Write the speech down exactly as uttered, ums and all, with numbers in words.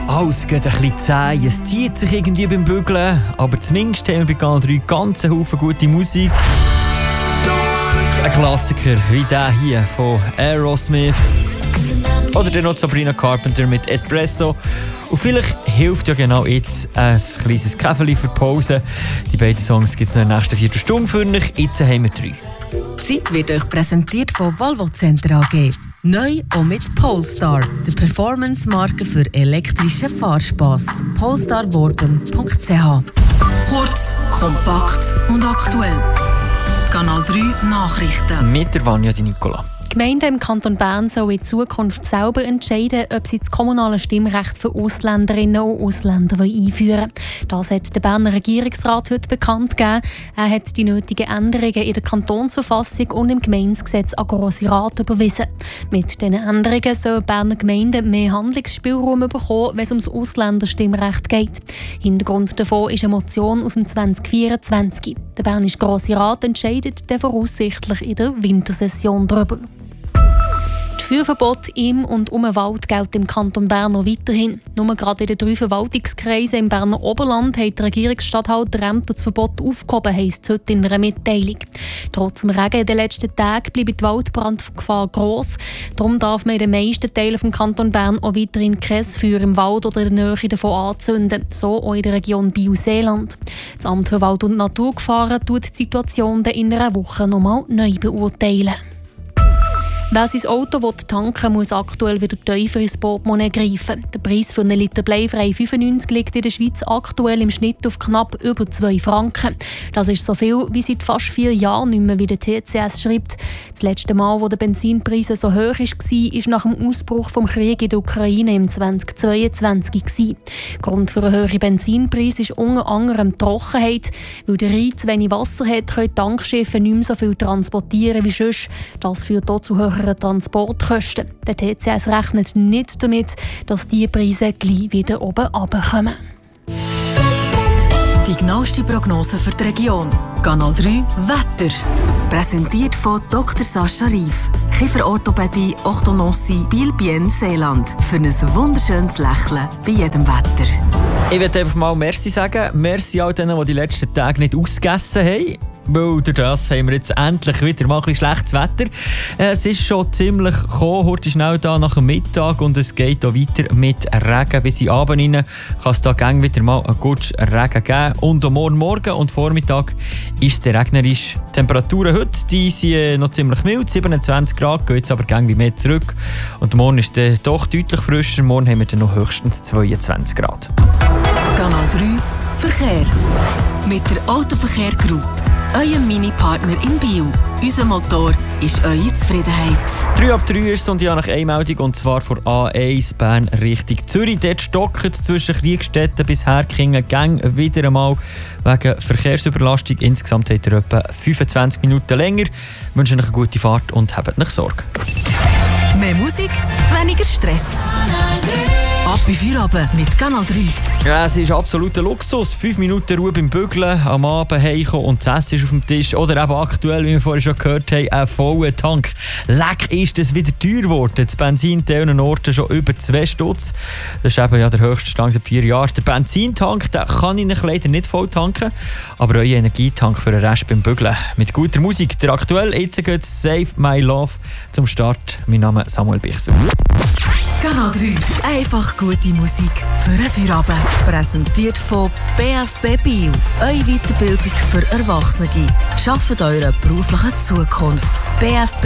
Alles geht ein bisschen zäh, es zieht sich irgendwie beim Bügeln, aber zumindest haben wir bei Kanal drei ganz Haufen gute Musik. Ein Klassiker wie der hier von Aerosmith. Oder dann noch Sabrina Carpenter mit Espresso. Und vielleicht hilft ja genau jetzt ein kleines Käferli für die Pause. Die beiden Songs gibt es noch in der nächsten Viertelstunde für euch. Jetzt haben wir drei. Die Zeit wird euch präsentiert von Volvo Center A G. Neu auch mit Polestar, der Performance-Marke für elektrischen Fahrspass. polestar worben punkt c h. Kurz, kompakt und aktuell. Kanal drei Nachrichten. Mit der Vanja Di Nicola. Die Gemeinden im Kanton Bern sollen in Zukunft selber entscheiden, ob sie das kommunale Stimmrecht für Ausländerinnen und Ausländer einführen wollen. Das hat der Berner Regierungsrat heute bekannt gegeben. Er hat die nötigen Änderungen in der Kantonsverfassung und im Gemeindegesetz an den Grossen Rat überwiesen. Mit diesen Änderungen sollen Berner Gemeinden mehr Handlungsspielraum bekommen, wenn es um das Ausländerstimmrecht geht. Hintergrund davon ist eine Motion aus dem zwanzig vierundzwanzig. Der Bernische Grosse Rat entscheidet dann voraussichtlich in der Wintersession darüber. Das Feuerverbot im und um den Wald gilt im Kanton Bern noch weiterhin. Nur gerade in den drei Verwaltungskreisen im Berner Oberland hat der Regierungsstatthalterämter das Verbot aufgehoben, heisst es heute in einer Mitteilung. Trotz dem Regen in den letzten Tagen bleibt die Waldbrandgefahr gross. Darum darf man in den meisten Teilen des Kanton Bern auch weiterhin kein Feuer im Wald oder in der Nähe davon anzünden. So auch in der Region Biel-Seeland. Das Amt für Wald- und Naturgefahren tut die Situation in einer Woche nochmal neu beurteilen. Wer sein Auto tanken will, muss aktuell wieder tiefer ins Portemonnaie greifen. Der Preis für einen Liter bleifrei fünfundneunzig liegt in der Schweiz aktuell im Schnitt auf knapp über zwei Franken. Das ist so viel wie seit fast vier Jahren nicht mehr, wie der T C S schreibt. Das letzte Mal, wo der Benzinpreis so hoch war, war nach dem Ausbruch des Krieges in der Ukraine im zweitausendzweiundzwanzig. Grund für einen höheren Benzinpreis ist unter anderem die Trockenheit. Weil der Rhein zu wenig Wasser hat, können Tankschiffe nicht mehr so viel transportieren wie sonst. Das führt auch zu höheren Transportkosten. Der T C S rechnet nicht damit, dass diese Preise gleich wieder oben runterkommen. Die genaueste Prognose für die Region. Kanal drei Wetter. Präsentiert von Doktor Sascha Rief. Kieferorthopädie, Orthodontie, Biel-Bien, Seeland. Für ein wunderschönes Lächeln bei jedem Wetter. Ich möchte einfach mal Merci sagen. Merci all denen, die die letzten Tage nicht ausgegessen haben. Weil durch das haben wir jetzt endlich wieder mal ein bisschen schlechtes Wetter. Es ist schon ziemlich gekommen, heute schnell da nach dem Mittag und es geht auch weiter mit Regen bis in den Abend rein. Kann es da gerne wieder mal einen guten Regen geben. Und am Morgen, Morgen und Vormittag ist es regnerisch. Die Temperaturen heute die sind noch ziemlich mild, siebenundzwanzig Grad, geht jetzt aber gerne mehr zurück. Und morgen ist es doch deutlich frischer, morgen haben wir dann noch höchstens zweiundzwanzig Grad. Kanal drei Verkehr. Mit der Autoverkehr Group. Euer Mini-Partner in Biel. Unser Motor ist eure Zufriedenheit. drei ab drei ist es und ja nach Einmeldung und zwar von A eins Bern Richtung Zürich. Dort stockt zwischen Kriegstetten bis Herkingen gang wieder einmal wegen Verkehrsüberlastung. Insgesamt habt ihr etwa fünfundzwanzig Minuten länger. Ich wünsche euch eine gute Fahrt und habt nicht Sorge. Mehr Musik, weniger Stress. Ab in Feierabend mit Kanal drei. Ja, es ist absoluter Luxus. Fünf Minuten Ruhe beim Bügeln, am Abend heimkommen und das Essen ist auf dem Tisch. Oder eben aktuell, wie wir vorhin schon gehört haben, ein voller Tank. Leck ist es wieder teuer geworden. Das Benzin an vielen Orten schon über zwei Stutz. Das ist eben ja der höchste Stand seit vier Jahren. Der Benzintank den kann ich leider nicht voll tanken, aber euer Energietank für den Rest beim Bügeln. Mit guter Musik. Der aktuell jetzt geht Save My Love zum Start. Mein Name ist Samuel Bichsel. Kanal drei. Einfach gute Musik für einen Feierabend. Präsentiert von B F B Biel. Eure Weiterbildung für Erwachsene. Schafft eure berufliche Zukunft. b f b